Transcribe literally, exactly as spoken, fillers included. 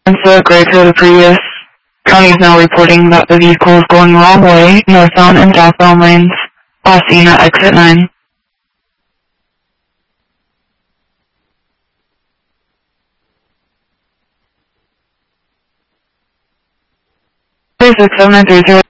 The gray Toyota Prius. County is now reporting that the vehicle is going the wrong way, northbound and southbound lanes. Last seen at exit nine. three six seven nine three zero